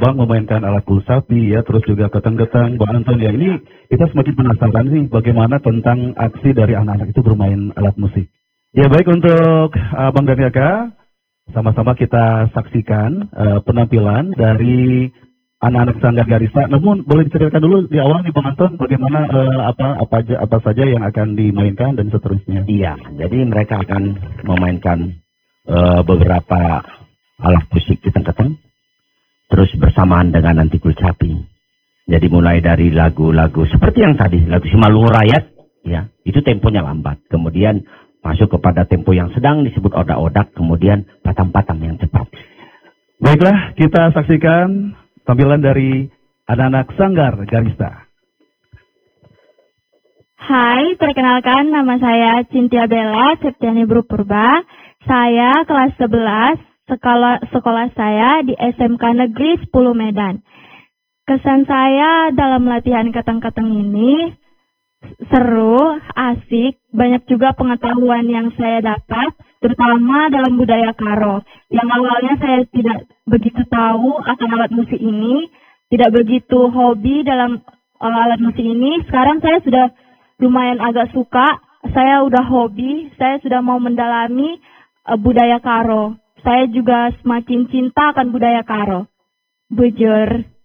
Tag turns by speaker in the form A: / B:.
A: Abang memainkan alat pulsapi ya, terus juga ketang-ketang, Bang Anton ya. Ini kita semakin penasaran nih bagaimana tentang aksi dari anak-anak itu bermain alat musik. Ya baik, untuk Bang dan Kakak, sama-sama kita saksikan penampilan dari anak-anak Sanggar Garisa. Namun boleh diceritakan dulu di awal nih Bang Anton, bagaimana apa saja yang akan dimainkan dan seterusnya.
B: Iya, jadi mereka akan memainkan beberapa alat musik keteng-keteng, terus bersamaan dengan nanti kulcapi. Jadi mulai dari lagu-lagu seperti yang tadi, lagu Simalungun Rakyat, ya, itu temponya lambat. Kemudian masuk kepada tempo yang sedang disebut odak-odak, kemudian patam-patam yang cepat.
A: Baiklah, kita saksikan tampilan dari anak-anak Sanggar Garisa.
C: Hai, perkenalkan nama saya Cintia Bella Septiani Bru Purba. Saya kelas 11. Sekolah saya di SMK Negeri 10 Medan. Kesan saya dalam latihan keteng-keteng ini seru, asik, banyak juga pengetahuan yang saya dapat, terutama dalam budaya Karo. Yang awalnya saya tidak begitu tahu akan alat musik ini, tidak begitu hobi dalam alat musik ini. Sekarang saya sudah lumayan agak suka, saya udah hobi, saya sudah mau mendalami budaya Karo. Saya juga semakin cinta akan budaya Karo. Bujur.